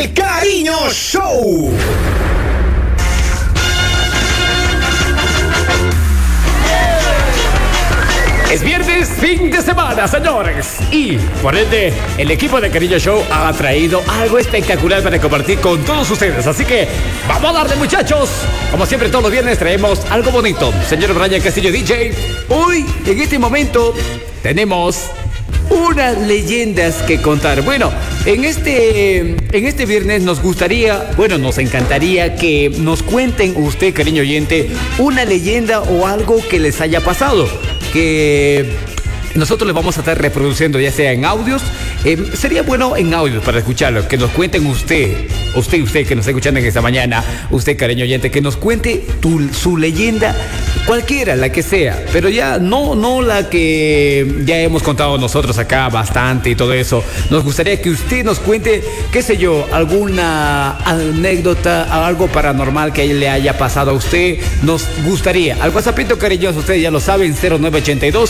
El Cariño Show. Es viernes, fin de semana, señores. Y, por ende, el equipo de Cariño Show ha traído algo espectacular para compartir con todos ustedes. Así que, vamos a darle, muchachos. Como siempre, todos los viernes traemos algo bonito. Señor Brian Castillo, DJ. Hoy, en este momento, tenemos unas leyendas que contar. Bueno, en este viernes nos encantaría que nos cuenten usted, cariño oyente, una leyenda o algo que les haya pasado, que nosotros les vamos a estar reproduciendo, ya sea en audios. Sería bueno en audios para escucharlo, que nos cuenten usted que nos está escuchando en esta mañana, usted, cariño oyente, que nos cuente su leyenda, cualquiera, la que sea, pero ya no la que ya hemos contado nosotros acá bastante y todo eso. Nos gustaría que usted nos cuente, qué sé yo, alguna anécdota, algo paranormal que le haya pasado a usted. Nos gustaría, al WhatsAppito cariñoso, ustedes ya lo saben, 0982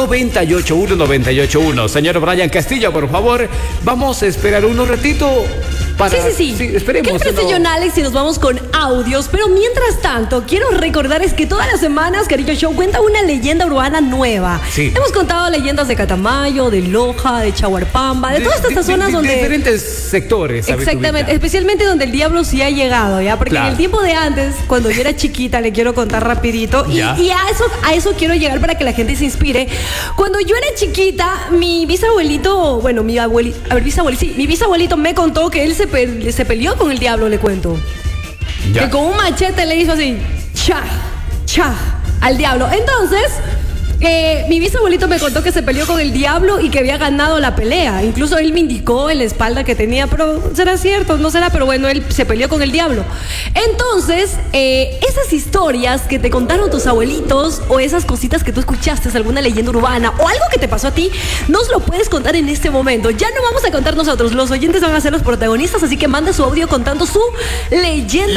981 981. Señor Brian Castillo, por favor, vamos a esperar unos ratitos para... Sí, esperemos. ¿Qué parece, John Alex, si nos vamos con audios? Pero mientras tanto, quiero recordarles que todas las semanas Cariño Show cuenta una leyenda urbana nueva. Sí. Hemos contado leyendas de Catamayo, de Loja, de Chahuarpamba, de todas estas zonas donde... diferentes sectores. Exactamente, especialmente donde el diablo sí ha llegado, ¿ya? Porque claro, en el tiempo de antes, cuando yo era chiquita, le quiero contar rapidito, y a eso quiero llegar para que la gente se inspire. Cuando yo era chiquita, mi bisabuelito, bueno, mi bisabuelito me contó que él se peleó con el diablo, le cuento. Ya. Que con un machete le hizo así, cha, al diablo. Entonces, mi bisabuelito me contó que se peleó con el diablo y que había ganado la pelea. Incluso él me indicó en la espalda que tenía, pero será cierto, no será, pero bueno, él se peleó con el diablo. Entonces, esas historias que te contaron tus abuelitos, o esas cositas que tú escuchaste, alguna leyenda urbana o algo que te pasó a ti, nos lo puedes contar en este momento. Ya no vamos a contar nosotros, los oyentes van a ser los protagonistas, así que manda su audio contando su leyenda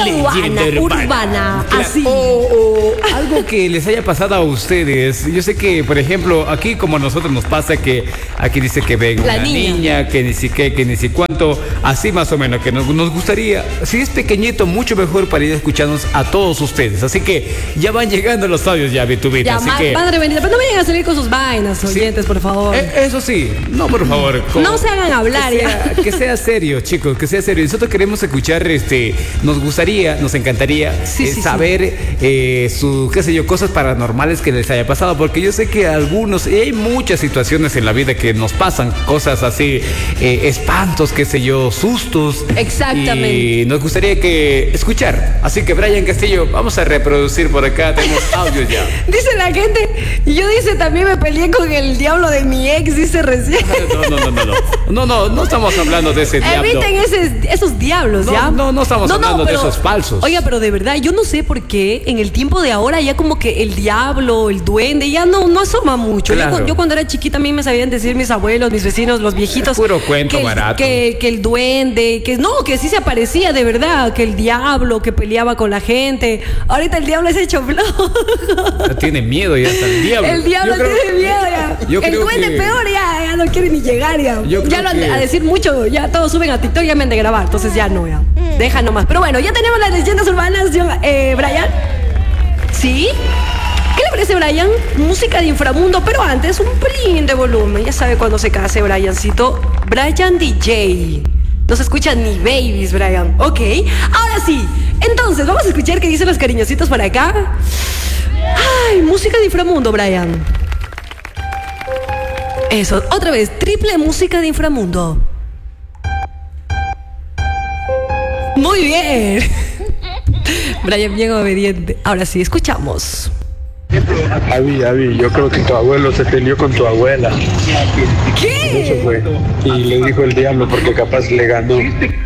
urbana. Claro. Así. O algo que les haya pasado a ustedes. Yo sé que, por ejemplo, aquí como a nosotros nos pasa, que aquí dice que ven una niña, que ni si qué, que ni si cuánto, así más o menos, que nos gustaría, si es pequeñito, mucho mejor para ir escuchándonos a todos ustedes. Así que ya van llegando los audios ya, Vitubita. Ya, así que, padre bendita, pero no vayan a salir con sus vainas, oyentes, sí, por favor. Eso sí, no, por favor. No se hagan hablar que sea serio, chicos, que sea serio. Nosotros queremos escuchar, nos gustaría, nos encantaría saber qué sé yo, cosas paranormales que les haya pasado, porque yo sé que algunos, y hay muchas situaciones en la vida que nos pasan, cosas así, espantos, qué sé yo, sustos. Exactamente. Y nos gustaría escuchar. Así que, Brian Castillo, vamos a reproducir por acá, tenemos audio ya. Dice la gente, yo también me peleé con el diablo de mi ex, dice recién. No estamos hablando de ese diablo. Eviten esos diablos, ¿ya? No estamos hablando de esos falsos. Oiga, pero de verdad, yo no sé por qué en el tiempo de ahora ya como que el diablo, el duende, ya no asoma mucho. Claro. Yo cuando era chiquita a mí me sabían decir mis abuelos, mis vecinos, los viejitos. Es puro cuento barato. Que el duende, que sí se aparecía de verdad, que el diablo, que peleaba con la gente. Ahorita el diablo es hecho flojo. Tiene miedo ya hasta el diablo. El diablo tiene miedo ya. El duende peor ya no quiere ni llegar ya. Ya lo han a decir mucho, ya todos suben a TikTok, ya me han de grabar, entonces ya no, ya. Deja nomás. Pero bueno, ya tenemos las leyendas urbanas, Brian. ¿Sí? ¿Qué le parece, Brian? Música de inframundo, pero antes un pelín de volumen. Ya sabe cuando se case, Briancito. Brian DJ. No se escuchan ni babies, Brian. Ok, ahora sí. Entonces, vamos a escuchar qué dicen los cariñositos por acá. Ay, música de inframundo, Brian. Eso, otra vez, triple música de inframundo. Muy bien. Brian, bien obediente. Ahora sí, escuchamos. Avi, yo creo que tu abuelo se peleó con tu abuela. ¿Qué? Eso fue. Y le dijo el diablo porque capaz le ganó.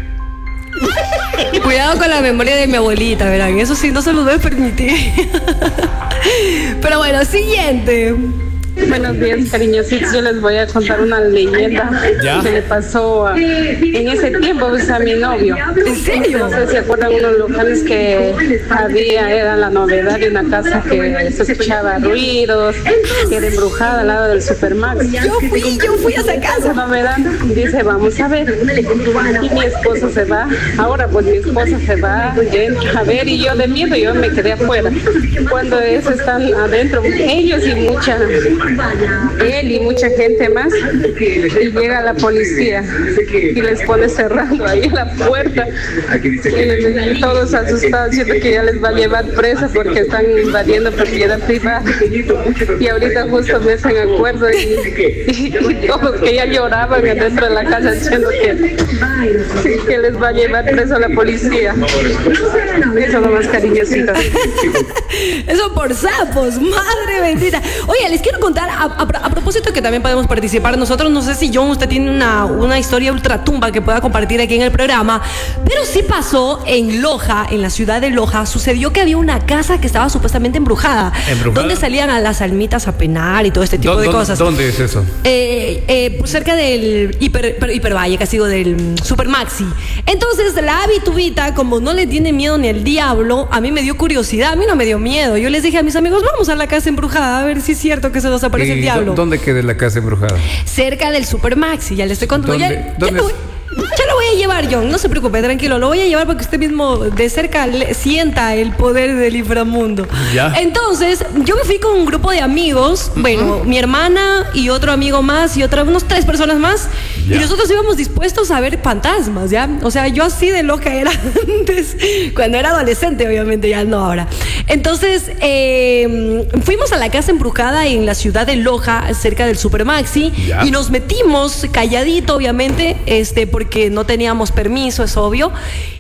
Cuidado con la memoria de mi abuelita, verán. Eso sí, no se los voy a permitir. Pero bueno, siguiente. Buenos días, cariñositos. Yo les voy a contar una leyenda ¿Ya? que le pasó en ese tiempo pues, a mi novio. ¿En serio? No sé si se acuerdan unos locales que había, era la novedad de una casa que se escuchaba ruidos, que era embrujada al lado del Supermax. Yo fui a esa Esa casa. novedad dice, vamos a ver. Y mi esposo se va. Ahora pues mi esposo se va, entra a ver y yo de miedo, yo me quedé afuera. Cuando ellos están adentro, ellos y él y mucha gente más, y llega la policía y les pone cerrando ahí la puerta y todos asustados, siento que ya les va a llevar presa porque están invadiendo propiedad privada y ahorita justo me hacen acuerdo y todos que ya lloraban dentro de la casa diciendo que les va a llevar preso la policía. Eso es lo más cariñosito. Eso por sapos, madre bendita. Oye, les quiero contar, a propósito que también podemos participar nosotros, no sé si John, usted tiene una historia ultratumba que pueda compartir aquí en el programa, pero sí pasó en Loja, en la ciudad de Loja, sucedió que había una casa que estaba supuestamente embrujada. Donde salían a las almitas a penar y todo este tipo de cosas. ¿Dónde es eso? Pues cerca del Hipervalle, casi digo, del Supermaxi. Entonces la habitubita, como no le tiene miedo ni al diablo, a mí me dio curiosidad, a mí no me dio miedo. Yo les dije a mis amigos, vamos a la casa embrujada a ver si es cierto que se nos aparece el diablo. ¿Dónde queda la casa embrujada? Cerca del Supermaxi, ya le estoy contando. ¿Dónde? Ya lo voy a llevar, John, no se preocupe, tranquilo, lo voy a llevar porque usted mismo de cerca sienta el poder del inframundo. Ya. Entonces, yo me fui con un grupo de amigos, bueno, mi hermana y otro amigo más y unos 3 personas más, Ya. y nosotros íbamos dispuestos a ver fantasmas, ¿ya? O sea, yo así de loca era antes, cuando era adolescente, obviamente, ya no ahora. Entonces, fuimos a la casa embrujada en la ciudad de Loja, cerca del Supermaxi, Ya. y nos metimos calladito, obviamente, porque no teníamos permiso, es obvio,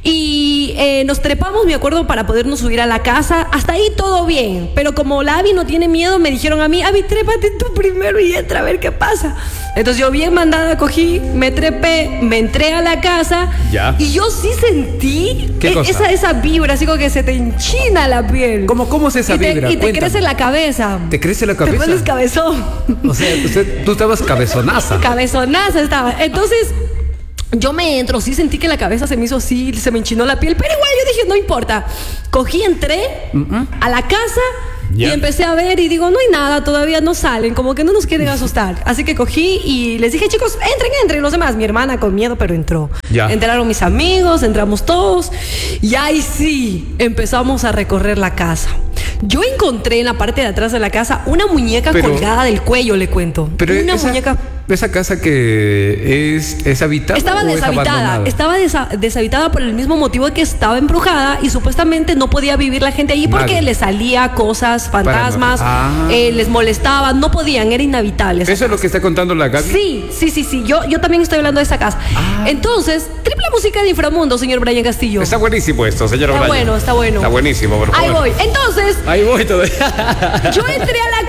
y nos trepamos, me acuerdo, para podernos subir a la casa. Hasta ahí todo bien, pero como la Abby no tiene miedo, me dijeron a mí, Abby, trépate tú primero y entra a ver qué pasa. Entonces yo bien mandada cogí, me trepé, me entré a la casa. Ya. Y yo sí sentí ¿Qué cosa? esa vibra, así como que se te enchina la piel. ¿Cómo es esa vibra? Y te Cuéntame. crece la cabeza. ¿Te crece la cabeza? Te pones cabezón. O sea, tú estabas cabezonaza. Cabezonaza estaba. Entonces, yo me entro, sí sentí que la cabeza se me hizo así, se me enchinó la piel, pero igual yo dije, no importa. Cogí, entré a la casa y Ya. empecé a ver y digo, no hay nada, todavía no salen, como que no nos quieren asustar. Así que cogí y les dije, chicos, entren. Los demás, mi hermana con miedo, pero entró. Ya. Entraron mis amigos, entramos todos y ahí sí empezamos a recorrer la casa. Yo encontré en la parte de atrás de la casa una muñeca colgada del cuello, le cuento. Pero una muñeca. ¿Esa casa que es habitada? Estaba o es deshabitada, abandonada? estaba deshabitada por el mismo motivo de que estaba embrujada y supuestamente no podía vivir la gente allí porque Nadie. les salía cosas, fantasmas, les molestaba, no podían, era inhabitable. esa ¿Eso es lo que está contando la Gaby? Sí, yo también estoy hablando de esa casa. Entonces, triple música de inframundo, señor Brian Castillo. Está buenísimo esto, señor Está Brian. bueno, está bueno. Está buenísimo, por favor. Ahí voy. Entonces, Ahí voy todavía. yo entré a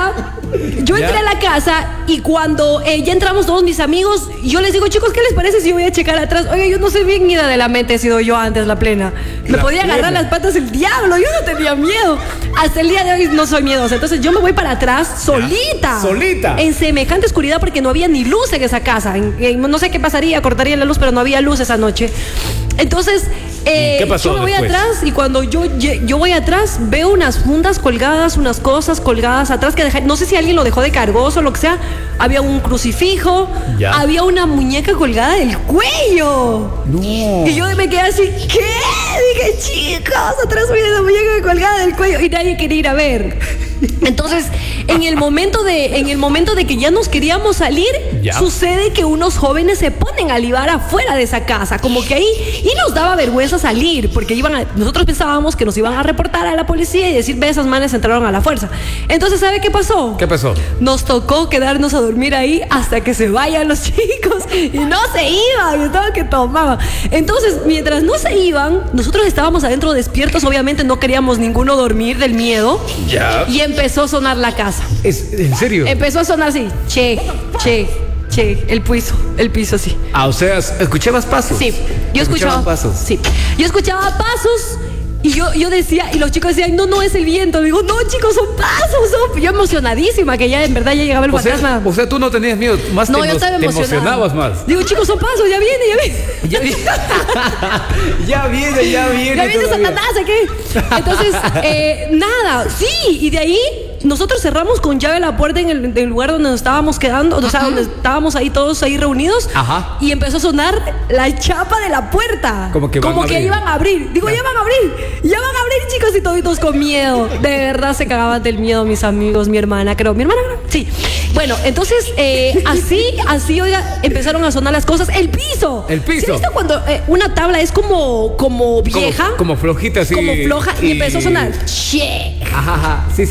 la casa y cuando ya entramos todos mis amigos, yo les digo, chicos, ¿qué les parece si voy a checar atrás? Oiga, yo no soy bien ida de la mente, he sido yo antes la plena. Me La podía agarrar plena. las patas el diablo, yo no tenía miedo. Hasta el día de hoy no soy miedosa. Entonces yo me voy para atrás solita. Solita. En semejante oscuridad porque no había ni luz en esa casa. No sé qué pasaría, cortaría la luz, pero no había luz esa noche. Entonces, ¿qué pasó yo me voy después? atrás y cuando yo voy atrás veo unas fundas colgadas, unas cosas colgadas atrás que no sé si alguien lo dejó de cargoso o lo que sea. Había un crucifijo, Ya. había una muñeca colgada del cuello. No. Y yo me quedé así, ¿qué? Dije, chicos, atrás viene una muñeca colgada del cuello y nadie quería ir a ver. Entonces, en el momento de que ya nos queríamos salir, Ya. sucede que unos jóvenes se ponen a libar afuera de esa casa, como que ahí, y nos daba vergüenza salir, porque nosotros pensábamos que nos iban a reportar a la policía y decir, ve, esas manes entraron a la fuerza. Entonces, ¿sabe qué pasó? ¿Qué pasó? Nos tocó quedarnos a dormir ahí hasta que se vayan los chicos y no se iban, estaba que tomaban. Entonces, mientras no se iban, nosotros estábamos adentro despiertos, obviamente no queríamos ninguno dormir del miedo. Ya. Y empezó a sonar la casa. ¿En serio? Empezó a sonar así, che, el piso así. O sea, ¿escuchabas pasos? Sí, yo escuchaba pasos. Sí, yo escuchaba pasos Y yo decía, y los chicos decían, no es el viento. Digo, no, chicos, son pasos. Yo emocionadísima, que ya en verdad ya llegaba el fantasma. O sea, tú no tenías miedo, más no, yo estaba te emocionada. emocionabas más. Digo, chicos, son pasos, ya viene. Ya viene. Ya viene Satanás aquí. Entonces, nada, sí, y de ahí nosotros cerramos con llave la puerta en el lugar donde nos estábamos quedando, o sea, donde estábamos ahí todos ahí reunidos. Ajá. Y empezó a sonar la chapa de la puerta. Como que iban a abrir. Digo, ya van a abrir, chicos, y toditos con miedo. De verdad se cagaban del miedo mis amigos, mi hermana, creo. Sí. Bueno, entonces, así, oiga, empezaron a sonar las cosas. El piso. ¿Sí has visto cuando una tabla es como vieja? Como flojita, así. Como floja, y empezó a sonar. Check. Ajá. Sí.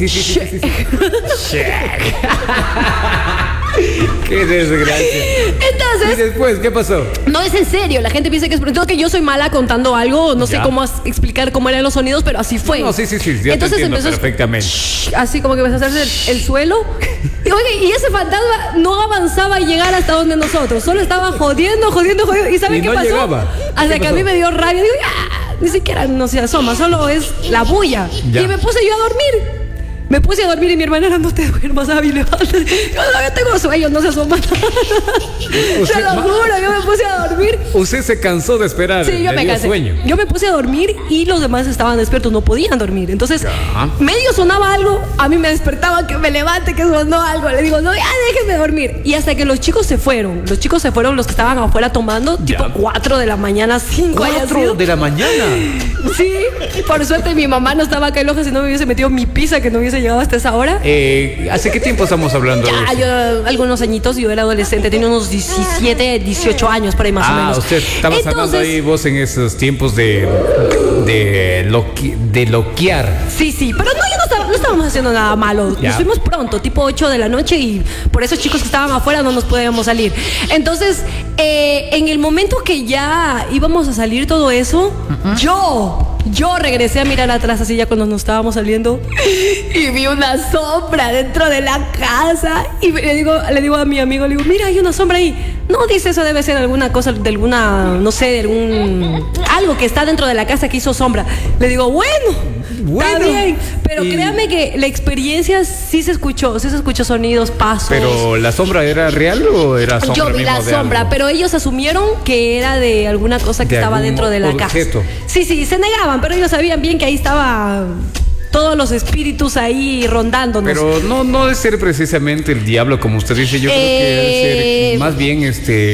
Qué desgracia. Entonces, ¿y después qué pasó? no es en serio, la gente piensa que es entiendo que yo soy mala contando algo, no sé cómo explicar cómo eran los sonidos, pero así fue. No, sí, ya entonces te entiendo empezó perfectamente. Así como que empezó a hacerse el suelo. Y oye, y ese fantasma no avanzaba a llegar hasta donde nosotros, solo estaba jodiendo. ¿Y saben qué no pasó? llegaba. Hasta ¿Qué que a pasó? mí me dio rabia, digo, ni siquiera no se asoma, solo es la bulla. Ya. Y me puse yo a dormir. Me puse a dormir y mi hermana era, no te duermas, Abby, levántate. Yo tengo sueño, no se asoma nada. Se lo juro, yo me puse a dormir. Usted se cansó de esperar. Sí, yo le me dio cansé. Sueño. Yo me puse a dormir y los demás estaban despiertos, no podían dormir. Entonces, medio sonaba algo, a mí me despertaba que me levante, que sonó algo. Le digo, no, ya déjenme dormir. Y hasta que los chicos se fueron, los que estaban afuera tomando, tipo 4 de la mañana, 5 4 de la mañana. Sí, por suerte mi mamá no estaba acá en Loja, si no me hubiese metido mi pizza, que no hubiese llegado hasta esa hora. ¿Hace qué tiempo estamos hablando de Ya, eso? yo algunos añitos, yo era adolescente, tenía unos 17, 18 años por ahí más o menos. Usted estaba hablando ahí vos en esos tiempos de loquear. Sí, pero no estábamos haciendo nada malo. Ya. Nos fuimos pronto, tipo 8 de la noche, y por esos chicos que estaban afuera no nos podíamos salir. Entonces, en el momento que ya íbamos a salir todo eso, yo regresé a mirar atrás, así ya cuando nos estábamos saliendo, y vi una sombra dentro de la casa. Y le digo a mi amigo, le digo, mira, hay una sombra ahí. No, dice, eso debe ser alguna cosa, de alguna, no sé, de algo que está dentro de la casa que hizo sombra. Le digo, bueno, está bien. Pero créame que la experiencia sí se escuchó sonidos, pasos. ¿Pero la sombra era real o era sombra? Yo vi la sombra, pero ellos asumieron que era de alguna cosa que estaba dentro de la objeto. casa. Sí, se negaban, pero ellos sabían bien que ahí estaba todos los espíritus ahí rondándonos. Pero no debe ser precisamente el diablo, como usted dice. Yo creo que debe ser más bien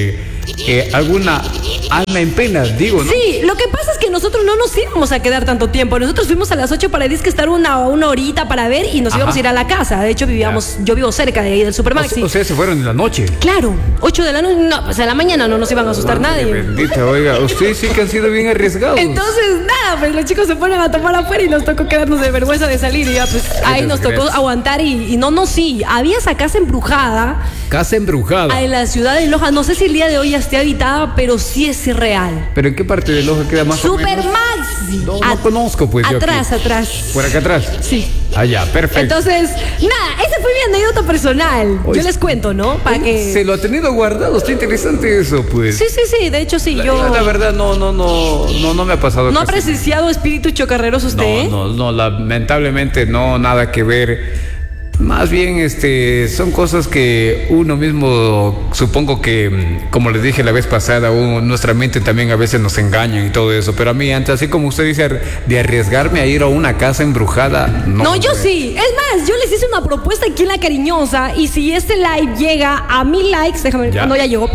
alguna alma en pena, digo, ¿no? Sí, lo que pasa es que nosotros no nos íbamos a quedar tanto tiempo. Nosotros fuimos a las 8 para estar una horita para ver, y nos íbamos a ir a la casa. De hecho, yo vivo cerca de ahí del Supermaxi. O sea, se fueron en la noche. Claro, 8 de la noche, no, pues en la mañana no nos iban a asustar nadie. Bendita, oiga, ustedes sí que han sido bien arriesgados. Entonces, nada, pues los chicos se ponen a tomar afuera y nos tocó quedarnos de vergüenza de salir. Y ya, pues ahí nos tocó aguantar. Y sí, había esa casa embrujada. Casa embrujada. En la ciudad de Loja. No sé si el día de hoy ya esté habitada, pero sí es real. ¿Pero en qué parte de Loja queda más o menos? Supermaxi. No conozco, pues. Atrás. ¿Por acá atrás? Sí. Ya, perfecto. Entonces, nada, esa fue mi anécdota personal. Yo les cuento, ¿no? Para que... Se lo ha tenido guardado, está interesante eso, pues. Sí, de hecho sí, yo... La verdad, no me ha pasado. ¿No ha presenciado espíritus chocarreros usted? No, lamentablemente no, nada que ver. Más bien, son cosas que uno mismo, supongo que, como les dije la vez pasada, nuestra mente también a veces nos engaña y todo eso. Pero a mí, antes, así como usted dice, de arriesgarme a ir a una casa embrujada, no. Yo sí. Es más, yo les hice una propuesta aquí en La Cariñosa, y si este live llega a 1000 likes, déjame ver, no, ya llegó.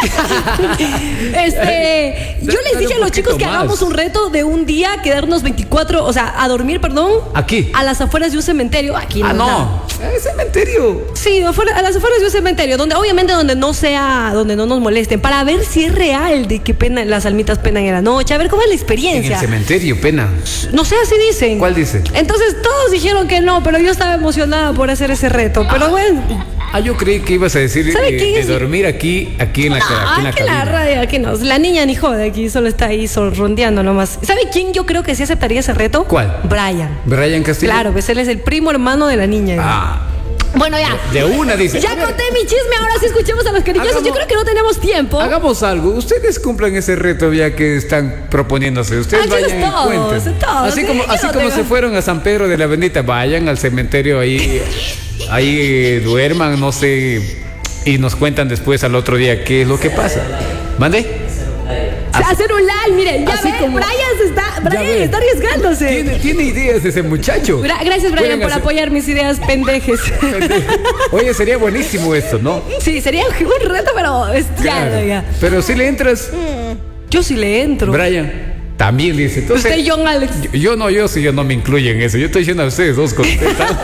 Yo les dije a los chicos que hagamos un reto de un día, quedarnos 24, o sea, a dormir, aquí, a las afueras de un cementerio. Aquí no. ¿Cementerio? Sí, a las afueras de un cementerio, donde obviamente donde no nos molesten, para ver si es real de que las almitas penan en la noche, a ver cómo es la experiencia. En el cementerio pena. No sé, así dicen. ¿Cuál dice? Entonces todos dijeron que no, pero yo estaba emocionada por hacer ese reto, pero bueno. Yo creí que ibas a decir de dormir aquí en la cabina. La radio, aquí no. La niña ni jode aquí, solo está ahí rondeando nomás. ¿Sabe quién yo creo que sí aceptaría ese reto? ¿Cuál? Brian. ¿Brian Castillo? Claro, pues él es el primo hermano de la niña. Bueno, ya. De una, dice. Ya conté mi chisme, ahora sí escuchemos a los cariñosos. Yo creo que no tenemos tiempo. Hagamos algo. Ustedes cumplan ese reto ya que están proponiéndose. Ustedes vayan y cuenten. Así como se fueron a San Pedro de la Bendita, vayan al cementerio ahí duerman, no sé, y nos cuentan después al otro día qué es lo que pasa. ¿Mande? Hacer un live, miren, ya ve, Brian está arriesgándose. Tiene ideas ese muchacho. Gracias, Brian, por apoyar mis ideas pendejes. Oye, sería buenísimo esto, ¿no? Sí, sería un reto, pero claro. ya. Pero si le entras. Yo sí le entro. Brian también dice. Entonces, usted, John Alex. Yo no me incluyo en eso. Yo estoy diciendo a ustedes dos cosas.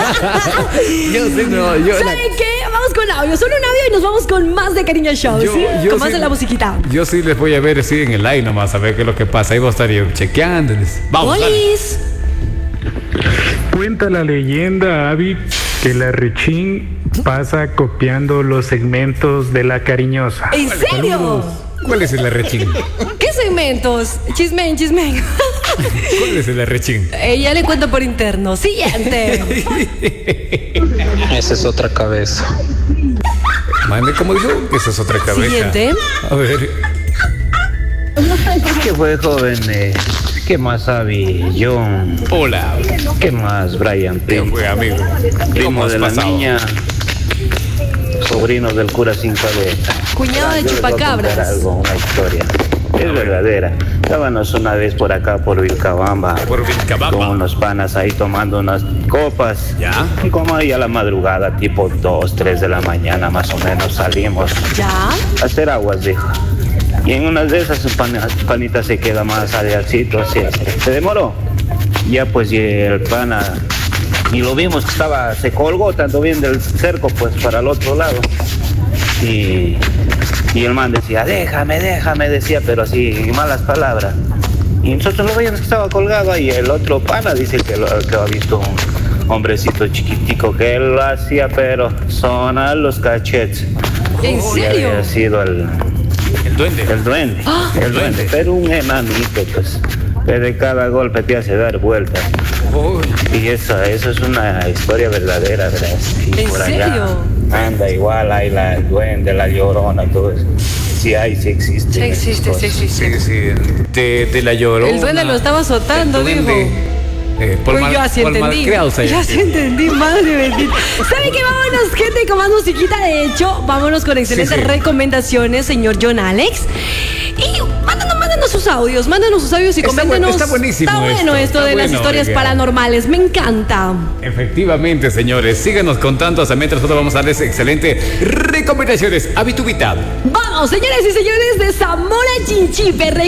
¿Saben qué? Vamos con audio. Solo un audio y nos vamos con más de Cariño Show, ¿sí? Con más de la musiquita. Yo sí les voy a ver así en el live nomás, a ver qué es lo que pasa. Ahí voy a estar yo chequeándoles. Vamos. Cuenta la leyenda, Avi, que la Rechín pasa copiando los segmentos de La Cariñosa. ¿En serio? ¿Cuál es el arrechín? ¿Qué segmentos? Chismen. ¿Cuál es el arrechín? Ya le cuento por interno. Siguiente. Esa es otra cabeza. Mande, ¿cómo dijo? Esa es otra cabeza. Siguiente. A ver. ¿Qué fue, joven? ¿Qué más, Avi? John. Hola. ¿Qué más, Brian? ¿Qué fue, amigo? Primo de la niña. Sobrino del cura sin cabeza. Cuñado de chupacabras. Una historia. Es verdadera. Estábamos una vez por acá, por Vilcabamba. Con unos panas ahí tomando unas copas. ¿Ya? Y como ahí a la madrugada, tipo 2, 3 de la mañana más o menos, salimos. ¿Ya? A hacer aguas, dijo. Y en una de esas su panita se queda más aliacito, así. Se demoró. Ya pues y el pana... Y lo vimos que se colgó tanto bien del cerco, pues para el otro lado. Y el man decía, déjame, decía, pero así, en malas palabras. Y nosotros lo veíamos que estaba colgado ahí. El otro pana dice que ha visto un hombrecito chiquitico que él lo hacía, pero sonar los cachetes. ¿En serio? Había sido el duende. El duende, pero un enanito, pues. Que de cada golpe te hace dar vueltas. Y eso es una historia verdadera, ¿verdad? Y ¿En por serio? allá anda igual, hay el duende, la llorona, todo eso. Sí existe. Sí existe. Sí. De la llorona. El duende lo estaba azotando, dijo. Yo así entendí. Ya sí entendí, madre bendita. ¿Saben qué? Vámonos, gente, con más musiquita. De hecho, vámonos con excelentes recomendaciones, señor John Alex. Y mándanos sus audios y coméntenos. Está buenísimo. Está bueno esto de las historias paranormales. Me encanta. Efectivamente, señores. Síganos contando hasta mientras nosotros vamos a darles excelentes recomendaciones. Habitubita. Vamos, señores y señores de Zamora Chinchipe.